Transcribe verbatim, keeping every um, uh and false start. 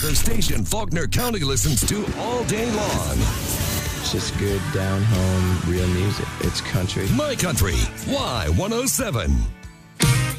The station Faulkner County listens to all day long. It's just good, down-home, real music. It's country. My Country, Y one oh seven.